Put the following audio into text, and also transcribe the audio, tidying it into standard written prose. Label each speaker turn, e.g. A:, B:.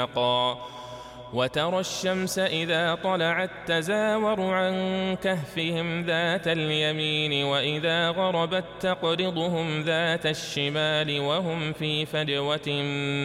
A: وترى الشمس إذا طلعت تزاور عن كهفهم ذات اليمين وإذا غربت تقرضهم ذات الشمال وهم في فجوة